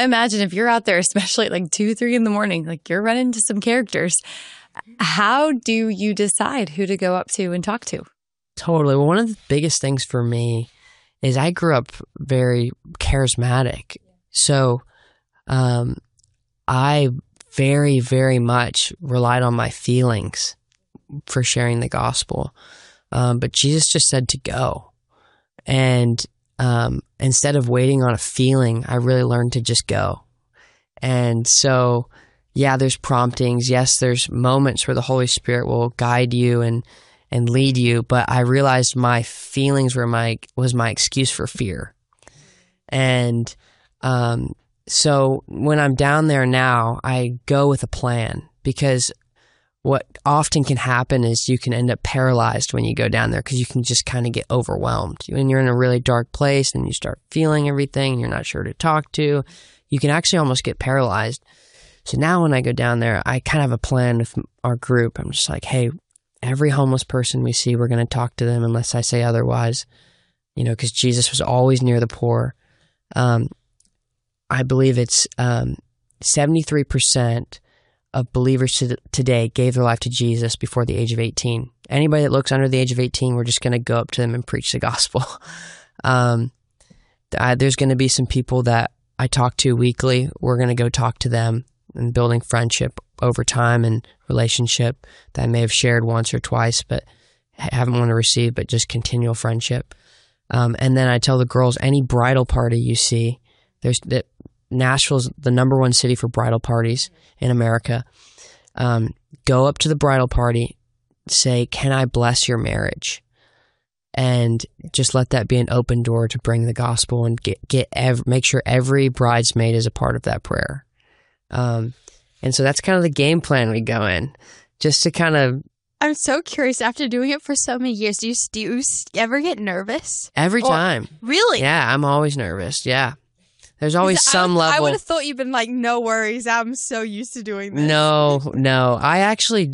imagine if you're out there, especially at like 2, 3 in the morning, like you're running into some characters. How do you decide who to go up to and talk to? Totally. Well, one of the biggest things for me is I grew up very charismatic. So I very, very much relied on my feelings for sharing the gospel. But Jesus just said to go. And instead of waiting on a feeling, I really learned to just go. And so, yeah, there's promptings. Yes, there's moments where the Holy Spirit will guide you and lead you. But I realized my feelings was my excuse for fear. And so when I'm down there now, I go with a plan, because what often can happen is you can end up paralyzed when you go down there, because you can just kind of get overwhelmed. When you're in a really dark place and you start feeling everything and you're not sure who to talk to, you can actually almost get paralyzed. So now when I go down there, I kind of have a plan with our group. I'm just like, hey, every homeless person we see, we're going to talk to them unless I say otherwise, because Jesus was always near the poor. I believe it's 73% of believers today gave their life to Jesus before the age of 18. Anybody that looks under the age of 18, we're just going to go up to them and preach the gospel. There's going to be some people that I talk to weekly. We're going to go talk to them and building friendship over time and relationship that I may have shared once or twice, but haven't want to receive, but just continual friendship. And then I tell the girls, any bridal party you see, Nashville's the number one city for bridal parties in America. Go up to the bridal party, say, "Can I bless your marriage?" And just let that be an open door to bring the gospel and make sure every bridesmaid is a part of that prayer. And so that's kind of the game plan we go in, just to kind of. I'm so curious. After doing it for so many years, do you ever get nervous? Every time. Really? Yeah, I'm always nervous. Yeah. There's always some level. I would have thought you'd been like, no worries. I'm so used to doing this. No. I actually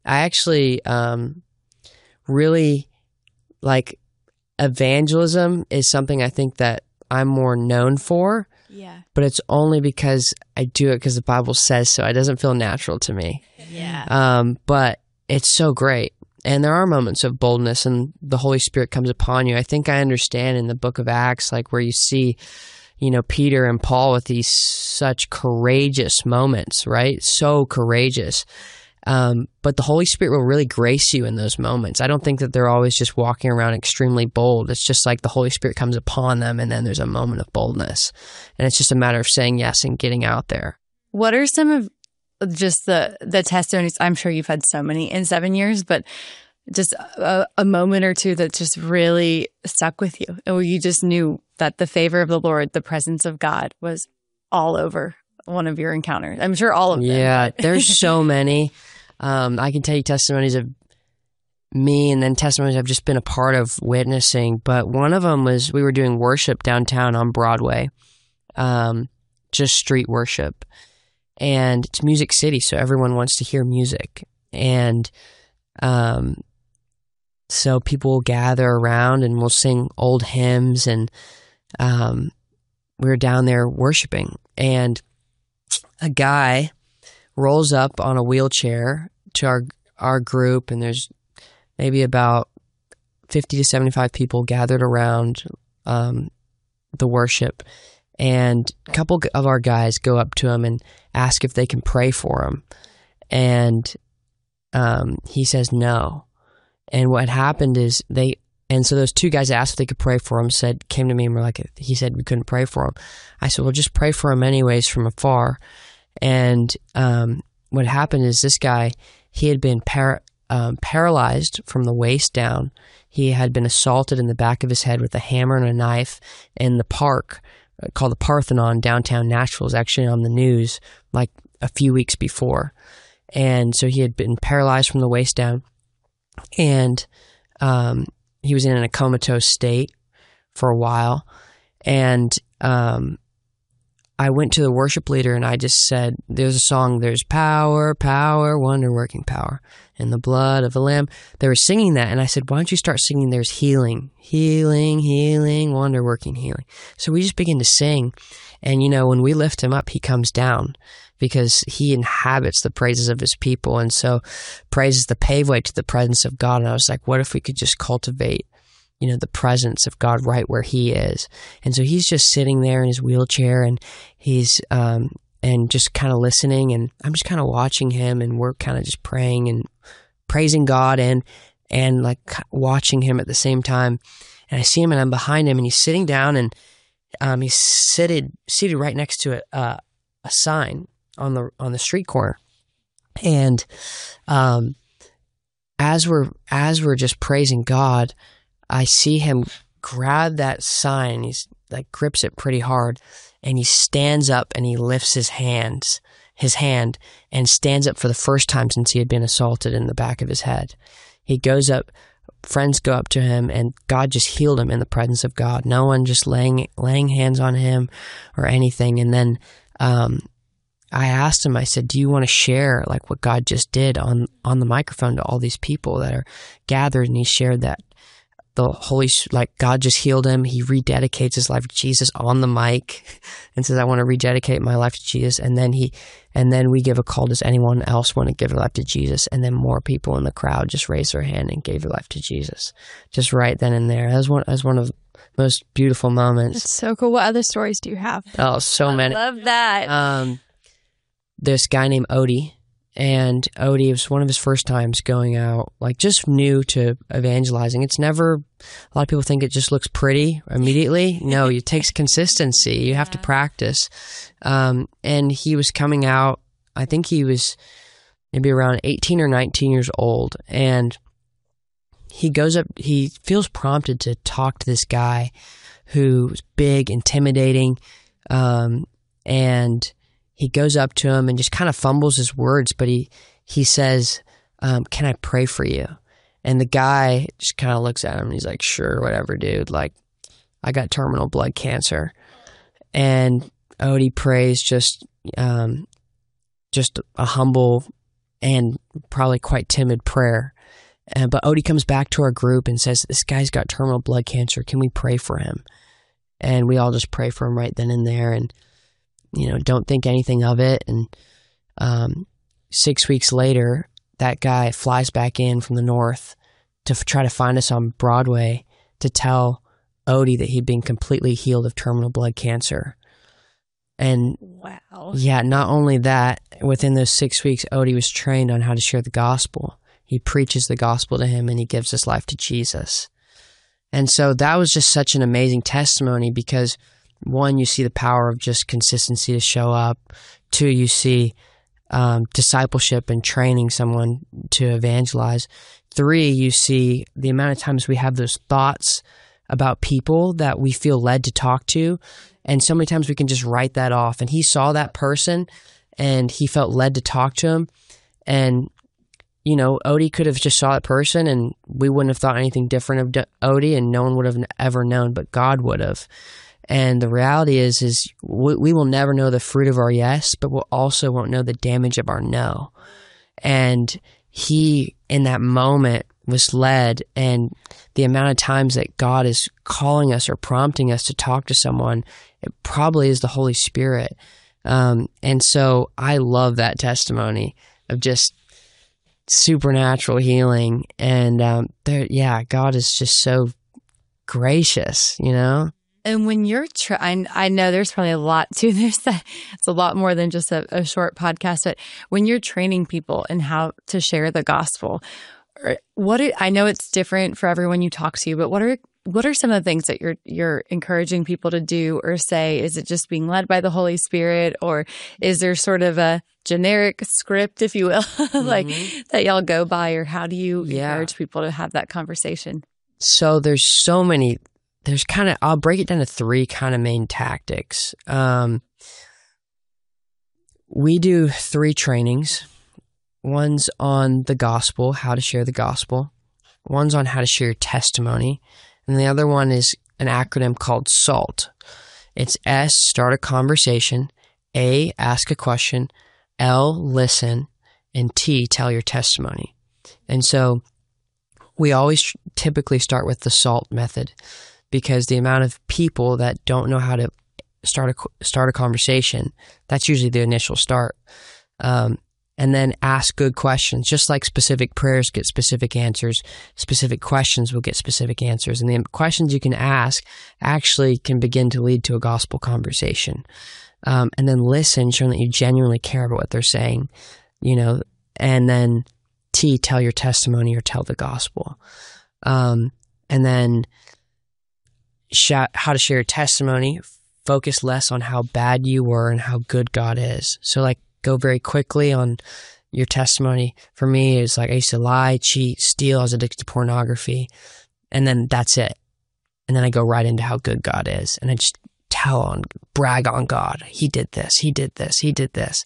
really like evangelism is something I think that I'm more known for. Yeah. But it's only because I do it because the Bible says so. It doesn't feel natural to me. Yeah. But it's so great. And there are moments of boldness and the Holy Spirit comes upon you. I think I understand in the book of Acts, like where you see, Peter and Paul with these such courageous moments, right? So courageous. But the Holy Spirit will really grace you in those moments. I don't think that they're always just walking around extremely bold. It's just like the Holy Spirit comes upon them and then there's a moment of boldness. And it's just a matter of saying yes and getting out there. What are some of just the testimonies? I'm sure you've had so many in 7 years, but just a moment or two that just really stuck with you, or you just knew that the favor of the Lord, the presence of God was all over one of your encounters. I'm sure all of them. Yeah, there's so many. I can tell you testimonies of me and then testimonies I've just been a part of witnessing. But one of them was we were doing worship downtown on Broadway, just street worship. And it's Music City, so everyone wants to hear music. And so people will gather around and we'll sing old hymns. And we were down there worshiping. And a guy rolls up on a wheelchair to our group, and there's maybe about 50 to 75 people gathered around the worship. And a couple of our guys go up to him and ask if they can pray for him. And he says no. And what happened is so those two guys asked if they could pray for him, came to me and he said we couldn't pray for him. I said, well, just pray for him anyways from afar. And what happened is this guy, he had been paralyzed from the waist down. He had been assaulted in the back of his head with a hammer and a knife in the park called the Parthenon downtown Nashville. It was actually on the news like a few weeks before. And so he had been paralyzed from the waist down. And he was in a comatose state for a while. And I I went to the worship leader and I just said, there's a song, there's power, power, wonder-working power in the blood of a lamb. They were singing that, and I said, why don't you start singing there's healing, healing, healing, wonder-working healing. So we just began to sing, and when we lift him up, he comes down because he inhabits the praises of his people, and so praise is the paveway to the presence of God. And I was like, what if we could just cultivate the presence of God right where he is? And so he's just sitting there in his wheelchair, and he's and just kind of listening, and I'm just kind of watching him, and we're kind of just praying and praising God and like watching him at the same time. And I see him, and I'm behind him, and he's sitting down, and he's seated right next to a sign on the street corner. And as we're just praising God, I see him grab that sign. He's like grips it pretty hard, and he stands up and he lifts his hand and stands up for the first time since he had been assaulted in the back of his head. He goes up, friends go up to him, and God just healed him in the presence of God. No one just laying hands on him or anything. And then I asked him, I said, do you want to share like what God just did on the microphone to all these people that are gathered? And he shared that God just healed him. He rededicates his life to Jesus on the mic and says, I want to rededicate my life to Jesus. And then we give a call. Does anyone else want to give their life to Jesus? And then more people in the crowd just raised their hand and gave their life to Jesus. Just right then and there. That was one of the most beautiful moments. That's so cool. What other stories do you have? Oh, so many. I love that. This guy named Odie. And Odie, it was one of his first times going out, like just new to evangelizing. It's never, a lot of people think it just looks pretty immediately. No, it takes consistency. You have to practice. And he was coming out, I think he was maybe around 18 or 19 years old. And he goes up, he feels prompted to talk to this guy who's big, intimidating, and he goes up to him and just kind of fumbles his words, but he says, can I pray for you? And the guy just kind of looks at him and he's like, sure, whatever, dude. Like, I got terminal blood cancer. And Odie prays just a humble and probably quite timid prayer. But Odie comes back to our group and says, this guy's got terminal blood cancer. Can we pray for him? And we all just pray for him right then and there. And don't think anything of it. And 6 weeks later, that guy flies back in from the north to try to find us on Broadway to tell Odie that he'd been completely healed of terminal blood cancer. And wow. Yeah, not only that, within those 6 weeks, Odie was trained on how to share the gospel. He preaches the gospel to him, and he gives his life to Jesus. And so that was just such an amazing testimony because, one, you see the power of just consistency to show up. Two, you see discipleship and training someone to evangelize. Three, you see the amount of times we have those thoughts about people that we feel led to talk to. And so many times we can just write that off. And he saw that person and he felt led to talk to him. And, Odie could have just saw that person and we wouldn't have thought anything different of Odie, and no one would have ever known, but God would have. And the reality is we will never know the fruit of our yes, but we'll also won't know the damage of our no. And he, in that moment, was led, and the amount of times that God is calling us or prompting us to talk to someone, it probably is the Holy Spirit. And so I love that testimony of just supernatural healing. And God is just so gracious, And when you're I know there's probably a lot to this. It's a lot more than just a short podcast. But when you're training people in how to share the gospel, I know it's different for everyone you talk to, but what are some of the things that you're encouraging people to do or say? Is it just being led by the Holy Spirit, or is there sort of a generic script, if you will, like that y'all go by, or how do you encourage people to have that conversation? So there's so many. There's I'll break it down to three kind of main tactics. We do 3 trainings. One's on the gospel, how to share the gospel. One's on how to share your testimony. And the other one is an acronym called SALT. It's S, start a conversation, A, ask a question, L, listen, and T, tell your testimony. And so we always typically start with the SALT method, because the amount of people that don't know how to start a conversation, that's usually the initial start. And then ask good questions. Just like specific prayers get specific answers, specific questions will get specific answers. And the questions you can ask actually can begin to lead to a gospel conversation. And then listen, showing that you genuinely care about what they're saying, and then T, tell your testimony or tell the gospel. And then how to share your testimony, focus less on how bad you were and how good God is. So go very quickly on your testimony. For me, it's I used to lie, cheat, steal. I was addicted to pornography. And then that's it. And then I go right into how good God is. And I just brag on God. He did this. He did this. He did this,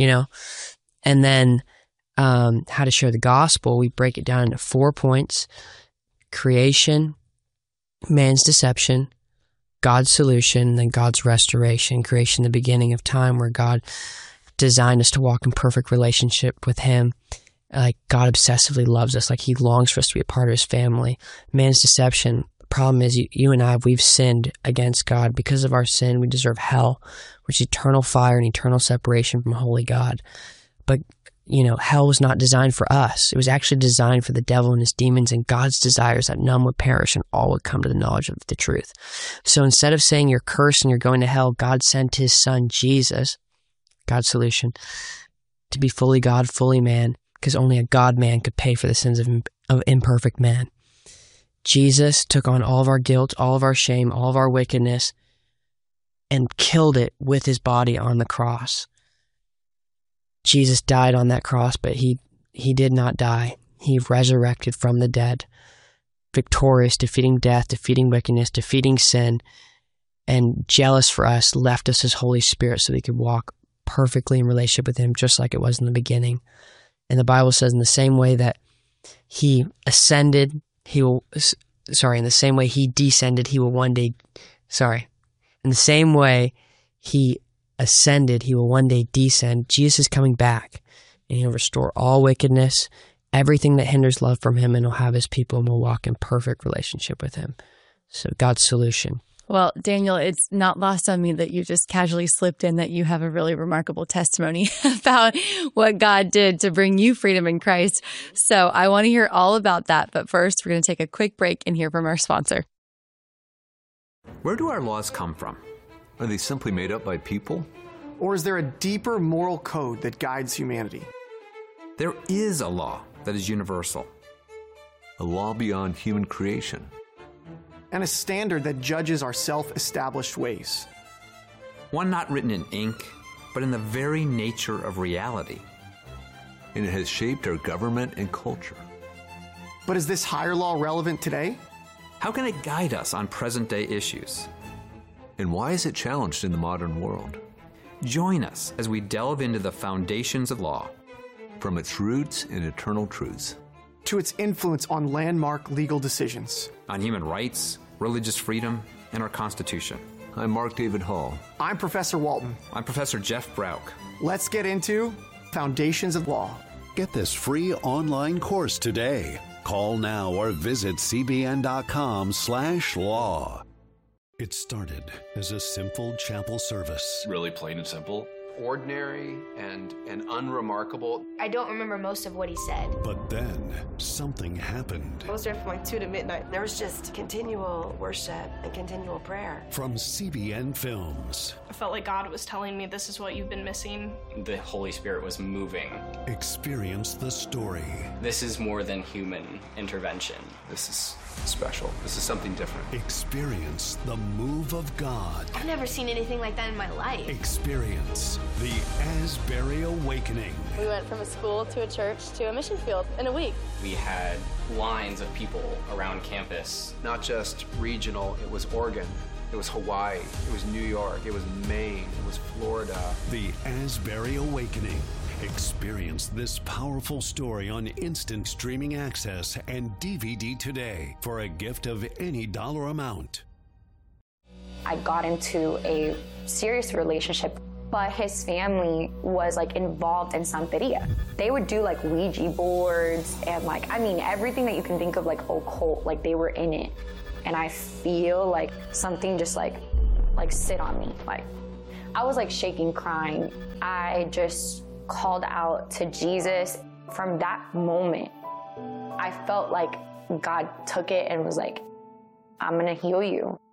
And then how to share the gospel, we break it down into 4 points: creation, man's deception, God's solution, and then God's restoration. Creation, the beginning of time, where God designed us to walk in perfect relationship with Him. God obsessively loves us. He longs for us to be a part of His family. Man's deception. The problem is you and I, we've sinned against God. Because of our sin, we deserve hell, which is eternal fire and eternal separation from holy God. But, hell was not designed for us. It was actually designed for the devil and his demons, and God's desires that none would perish and all would come to the knowledge of the truth. So instead of saying you're cursed and you're going to hell, God sent His Son, Jesus, God's solution, to be fully God, fully man, because only a God-man could pay for the sins of imperfect man. Jesus took on all of our guilt, all of our shame, all of our wickedness, and killed it with His body on the cross. Jesus died on that cross, but he did not die. He resurrected from the dead, victorious, defeating death, defeating wickedness, defeating sin, and jealous for us, left us His Holy Spirit so we could walk perfectly in relationship with Him, just like it was in the beginning. And the Bible says in the same way that He ascended, in the same way He descended, He will one day, in the same way He ascended, He will one day descend. Jesus is coming back, and He'll restore all wickedness, everything that hinders love from Him, and He'll have His people, and we'll walk in perfect relationship with Him. So God's solution. Well, Daniel, it's not lost on me that you just casually slipped in that you have a really remarkable testimony about what God did to bring you freedom in Christ. So I want to hear all about that. But first, we're going to take a quick break and hear from our sponsor. Where do our laws come from? Are they simply made up by people? Or is there a deeper moral code that guides humanity? There is a law that is universal. A law beyond human creation. And a standard that judges our self-established ways. One not written in ink, but in the very nature of reality. And it has shaped our government and culture. But is this higher law relevant today? How can it guide us on present-day issues? And why is it challenged in the modern world? Join us as we delve into the foundations of law. From its roots in eternal truths. To its influence on landmark legal decisions. On human rights, religious freedom, and our Constitution. I'm Mark David Hall. I'm Professor Walton. I'm Professor Jeff Brauk. Let's get into Foundations of Law. Get this free online course today. Call now or visit cbn.com/law. It started as a simple chapel service. Really plain and simple. Ordinary and unremarkable. I don't remember most of what he said. But then something happened. I was there from 2 to midnight. There was just continual worship and continual prayer. From CBN Films. I felt like God was telling me this is what you've been missing. The Holy Spirit was moving. Experience the story. This is more than human intervention. This is special. This is something different. Experience the move of God. I've never seen anything like that in my life. Experience the Asbury Awakening. We went from a school to a church to a mission field in a week. We had lines of people around campus. Not just regional, it was Oregon, it was Hawaii, it was New York, it was Maine, it was Florida. The Asbury Awakening. Experience this powerful story on instant streaming access and DVD today for a gift of any dollar amount. I got into a serious relationship, but his family was like involved in Santeria. They would do like Ouija boards and like, I mean, everything that you can think of like occult, like they were in it. And I feel like something just like sit on me. Like I was like shaking, crying. I just called out to Jesus. From that moment, I felt like God took it and was like, I'm gonna heal you.